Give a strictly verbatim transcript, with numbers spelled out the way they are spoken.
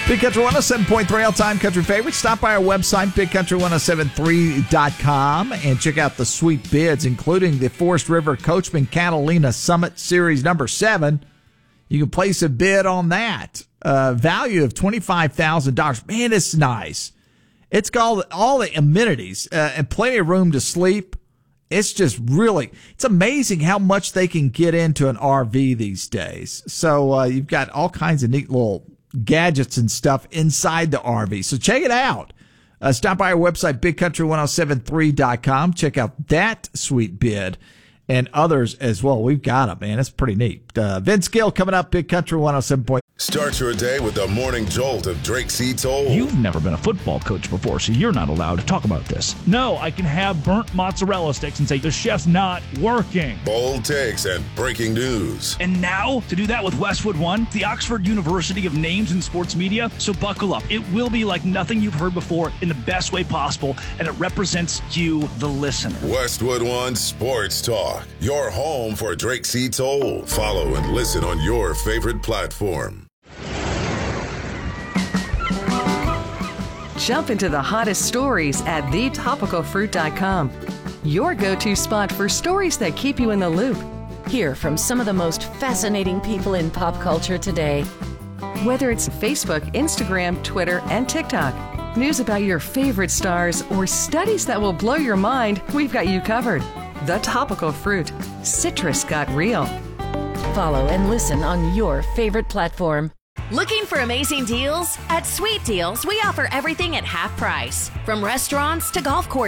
Big Country one oh seven point three, all-time country favorite. Stop by our website, big country ten seventy-three dot com, and check out the sweet bids, including the Forest River Coachman Catalina Summit Series number seven. You can place a bid on that. Uh, value of twenty-five thousand dollars. Man, it's nice. It's got all the, all the amenities uh, and plenty of room to sleep. It's just really, it's amazing how much they can get into an R V these days. So uh, you've got all kinds of neat little gadgets and stuff inside the R V. So check it out. Uh, stop by our website, big country ten seventy-three dot com. Check out that sweet bid and others as well. We've got them, man. It's pretty neat. Uh, Vince Gill coming up, Big Country ten seven. Start your day with the morning jolt of Drake C. Toll. You've never been a football coach before, so you're not allowed to talk about this. No, I can have burnt mozzarella sticks and say the chef's not working. Bold takes and breaking news. And now, to do that with Westwood One, the Oxford University of Names in Sports Media. So buckle up. It will be like nothing you've heard before in the best way possible, and it represents you, the listener. Westwood One Sports Talk, your home for Drake C. Toll. Follow and listen on your favorite platform. Jump into the hottest stories at the topical fruit dot com. Your go-to spot for stories that keep you in the loop. Hear from some of the most fascinating people in pop culture today. Whether it's Facebook, Instagram, Twitter, and TikTok, news about your favorite stars, or studies that will blow your mind, we've got you covered. The Topical Fruit. Citrus got real. Follow and listen on your favorite platform. Looking for amazing deals? At Sweet Deals, we offer everything at half price, from restaurants to golf courses.